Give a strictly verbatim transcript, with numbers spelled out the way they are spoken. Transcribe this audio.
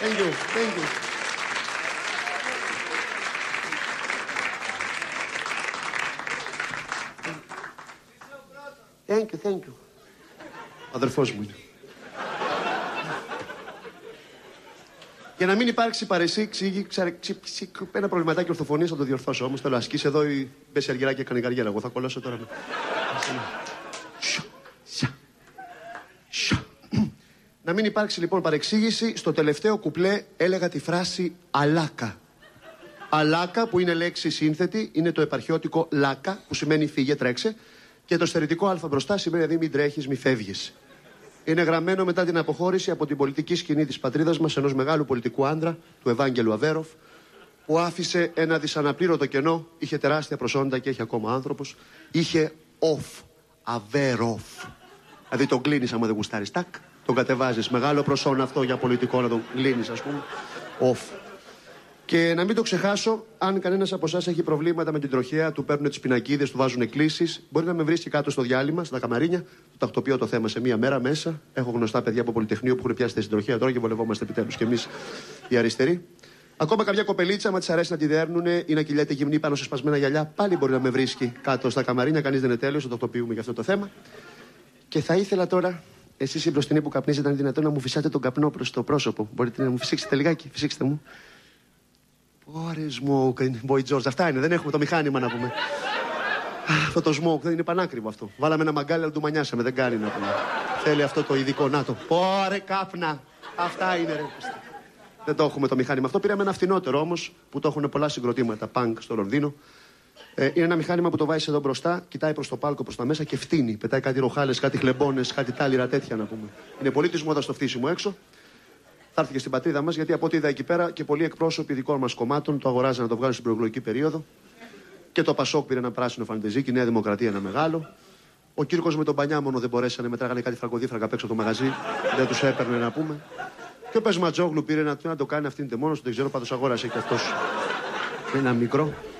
Thank you. Thank you. Thank you, thank you. Ο αδερφός μου είναι. Για να μην υπάρξει παρεσύξη, ένα προβληματάκι ορθοφωνίας θα το διορθώσω. Όμως θέλω ασκείς εδώ η Μπέση Αργυράκη έκανε καριέρα. Εγώ θα κολλώσω τώρα. Να μην υπάρξει λοιπόν παρεξήγηση, στο τελευταίο κουπλέ έλεγα τη φράση αλάκα. Αλάκα που είναι λέξη σύνθετη, είναι το επαρχιώτικο λάκα που σημαίνει φύγε, τρέξε. Και το στερητικό α μπροστά σημαίνει δηλαδή μην τρέχεις, μην φεύγεις. Είναι γραμμένο μετά την αποχώρηση από την πολιτική σκηνή της πατρίδας μας ενός μεγάλου πολιτικού άντρα, του Ευάγγελου Αβέροφ, που άφησε ένα δυσαναπλήρωτο κενό, είχε τεράστια προσόντα και έχει ακόμα άνθρωπος. Είχε off, Αβέροφ. Δηλαδή τον κλείνεις άμα δεν γουστάρεις, τάκ, τον κατεβάζεις. Μεγάλο προσόν αυτό για πολιτικό να τον κλείνεις, ας πούμε. Off. Και να μην το ξεχάσω, αν κανένας από εσάς έχει προβλήματα με την τροχέα, του παίρνουν τις πινακίδες, του βάζουν εκκλήσεις, μπορεί να με βρίσκει κάτω στο διάλειμμα, στα καμαρίνια, του τακτοποιώ το θέμα σε μία μέρα μέσα. Έχω γνωστά παιδιά από Πολυτεχνείο που έχουν πιάσει στην τροχέα τώρα και βολευόμαστε επιτέλους κι εμείς οι αριστεροί. Ακόμα καμιά κοπελίτσα, άμα της αρέσει να τη δέρνουνε ή να κυλιέται γυμνή πάνω σε σπασμένα γυαλιά, πάλι μπορεί να με βρίσκει κάτω στα καμαρίνια. Κανείς δεν είναι τέλειος, το τακτοποιούμε για αυτό το θέμα. Και θα ήθελα τώρα, εσείς οι μπροστινοί που καπνίζετε, αν είναι δυνατόν να μου φυσάτε τον καπνό προς το πρόσωπο. Μπορείτε να μου φυσήξετε λιγάκι, φυσήξτε μου. Ωρε smoke, boy George, αυτά είναι, δεν έχουμε το μηχάνημα να πούμε. Αυτό το smoke δεν είναι πανάκριβο αυτό. Βάλαμε ένα μαγκάλι, αλλά του μανιάσαμε, δεν κάνει να πούμε. Θέλει αυτό το ειδικό, να το. Ωρε κάπνα, αυτά είναι ρε. Δεν το έχουμε το μηχάνημα αυτό. Πήραμε ένα φθηνότερο όμως, που το έχουν πολλά συγκροτήματα, punk στο Λονδίνο. Ε, είναι ένα μηχάνημα που το βάζεις εδώ μπροστά, κοιτάει προς το πάλκο, προς τα μέσα και φτύνει. Πετάει κάτι ροχάλες, κάτι χλεμπόνες, κάτι τάλιρα τέτοια να πούμε. Είναι πολύ της μόδας το φτύσιμο έξω. Θα έρθει και στην πατρίδα μας, γιατί από ό,τι είδα εκεί πέρα και πολλοί εκπρόσωποι δικών μας κομμάτων το αγοράζαν να το βγάλουν στην προεκλογική περίοδο. Και το Πασόκ πήρε ένα πράσινο φαντεζίκι, η Νέα Δημοκρατία ένα μεγάλο. Ο Κύρκος με τον Πανιάμονο δεν μπορέσανε, μετράγανε κάτι φραγκοδίφραγκα απ' έξω από το μαγαζί. Δεν τους έπαιρνε να πούμε. Και ο Πεσματζόγλου πήρε να, να το κάνει αυτήν την μόνο του, δεν ξέρω, πάντως αγόρασε και αυτός ένα μικρό.